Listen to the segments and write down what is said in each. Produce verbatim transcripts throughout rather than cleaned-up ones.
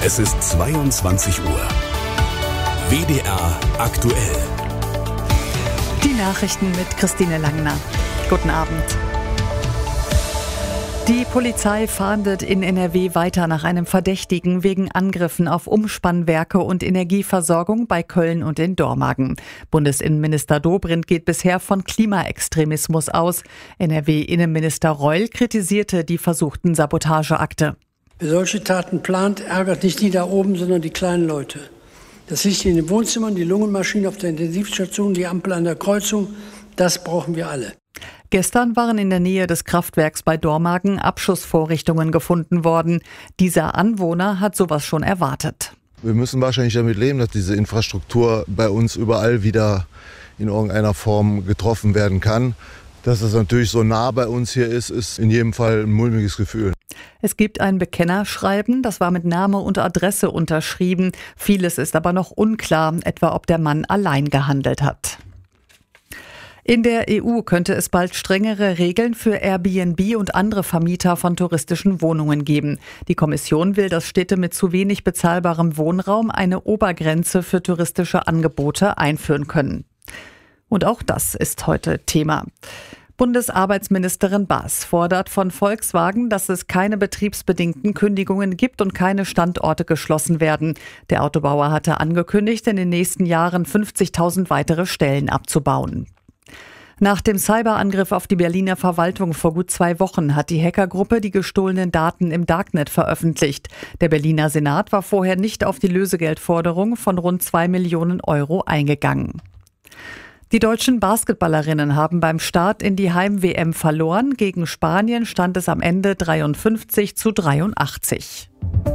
Es ist zweiundzwanzig Uhr. W D R aktuell. Die Nachrichten mit Christine Langner. Guten Abend. Die Polizei fahndet in N R W weiter nach einem Verdächtigen wegen Angriffen auf Umspannwerke und Energieversorgung bei Köln und in Dormagen. Bundesinnenminister Dobrindt geht bisher von Klimaextremismus aus. N R W-Innenminister Reul kritisierte die versuchten Sabotageakte. Wer solche Taten plant, ärgert nicht die da oben, sondern die kleinen Leute. Das Licht in den Wohnzimmern, die Lungenmaschine auf der Intensivstation, die Ampel an der Kreuzung, das brauchen wir alle. Gestern waren in der Nähe des Kraftwerks bei Dormagen Abschussvorrichtungen gefunden worden. Dieser Anwohner hat sowas schon erwartet. Wir müssen wahrscheinlich damit leben, dass diese Infrastruktur bei uns überall wieder in irgendeiner Form getroffen werden kann. Dass es natürlich so nah bei uns hier ist, ist in jedem Fall ein mulmiges Gefühl. Es gibt ein Bekennerschreiben, das war mit Name und Adresse unterschrieben. Vieles ist aber noch unklar, etwa ob der Mann allein gehandelt hat. In der E U könnte es bald strengere Regeln für Airbnb und andere Vermieter von touristischen Wohnungen geben. Die Kommission will, dass Städte mit zu wenig bezahlbarem Wohnraum eine Obergrenze für touristische Angebote einführen können. Und auch das ist heute Thema. Bundesarbeitsministerin Baas fordert von Volkswagen, dass es keine betriebsbedingten Kündigungen gibt und keine Standorte geschlossen werden. Der Autobauer hatte angekündigt, in den nächsten Jahren fünfzigtausend weitere Stellen abzubauen. Nach dem Cyberangriff auf die Berliner Verwaltung vor gut zwei Wochen hat die Hackergruppe die gestohlenen Daten im Darknet veröffentlicht. Der Berliner Senat war vorher nicht auf die Lösegeldforderung von rund zwei Millionen Euro eingegangen. Die deutschen Basketballerinnen haben beim Start in die Heim-W M verloren. Gegen Spanien stand es am Ende dreiundfünfzig zu dreiundachtzig.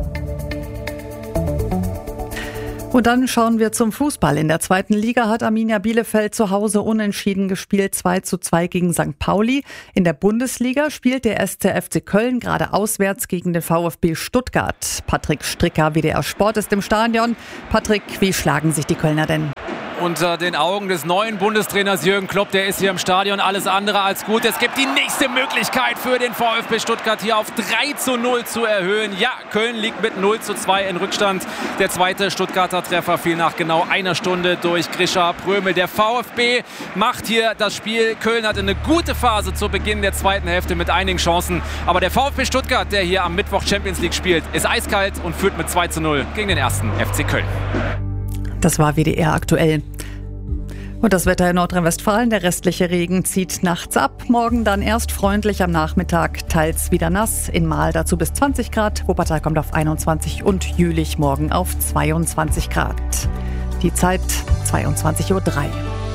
Und dann schauen wir zum Fußball. In der zweiten Liga hat Arminia Bielefeld zu Hause unentschieden gespielt, zwei zu zwei gegen Sankt Pauli. In der Bundesliga spielt der erste F C Köln gerade auswärts gegen den VfB Stuttgart. Patrick Stricker, W D R Sport, ist im Stadion. Patrick, wie schlagen sich die Kölner denn? Unter den Augen des neuen Bundestrainers Jürgen Klopp, der ist hier im Stadion alles andere als gut. Es gibt die nächste Möglichkeit für den VfB Stuttgart hier auf drei zu null zu erhöhen. Ja, Köln liegt mit null zu zwei in Rückstand. Der zweite Stuttgarter Treffer fiel nach genau einer Stunde durch Grisha Prömel. Der VfB macht hier das Spiel. Köln hatte eine gute Phase zu Beginn der zweiten Hälfte mit einigen Chancen. Aber der VfB Stuttgart, der hier am Mittwoch Champions League spielt, ist eiskalt und führt mit zwei zu null gegen den ersten F C Köln. Das war W D R aktuell. Und das Wetter in Nordrhein-Westfalen, der restliche Regen zieht nachts ab. Morgen dann erst freundlich, am Nachmittag teils wieder nass. In Mahl dazu bis zwanzig Grad. Wuppertal kommt auf einundzwanzig und Jülich morgen auf zweiundzwanzig Grad. Die Zeit zweiundzwanzig Uhr drei.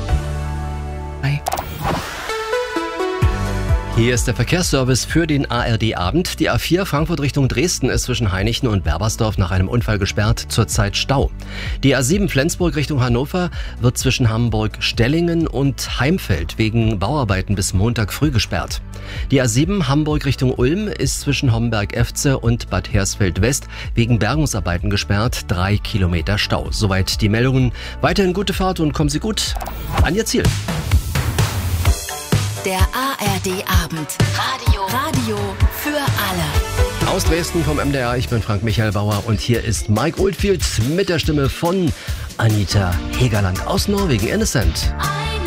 Hier ist der Verkehrsservice für den A R D-Abend. Die A vier Frankfurt Richtung Dresden ist zwischen Hainichen und Berbersdorf nach einem Unfall gesperrt, zurzeit Stau. Die A sieben Flensburg Richtung Hannover wird zwischen Hamburg-Stellingen und Heimfeld wegen Bauarbeiten bis Montag früh gesperrt. Die A sieben Hamburg Richtung Ulm ist zwischen Homberg-Efze und Bad Hersfeld-West wegen Bergungsarbeiten gesperrt, drei Kilometer Stau. Soweit die Meldungen. Weiterhin gute Fahrt und kommen Sie gut an Ihr Ziel. Der A R D-Abend. Radio. Radio für alle. Aus Dresden vom M D R, ich bin Frank Michael Bauer und hier ist Mike Oldfield mit der Stimme von Anita Hegerland aus Norwegen, Innocent.